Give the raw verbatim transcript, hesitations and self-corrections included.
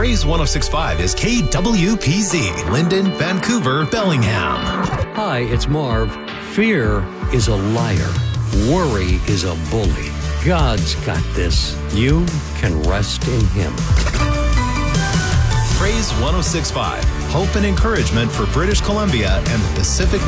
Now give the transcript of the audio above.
Praise one oh six point five is K W P Z, Linden, Vancouver, Bellingham. Hi, it's Marv. Fear is a liar. Worry is a bully. God's got this. You can rest in Him. Praise one oh six point five, hope and encouragement for British Columbia and the Pacific